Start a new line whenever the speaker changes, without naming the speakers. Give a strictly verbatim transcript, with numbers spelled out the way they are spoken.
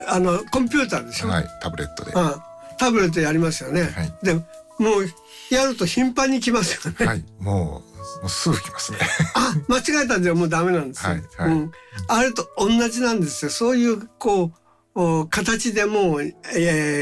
あのコンピューターでしょ、
はい、タブレットで、
ああタブレットやりますよね、はい、でもうやると頻繁に来ますよね。
はい、もう、もうすぐ来ますね。
あ、間違えたんじゃもうダメなんですよ、はいはい、うん、あれと同じなんですよ。そういうこう形でもう、えー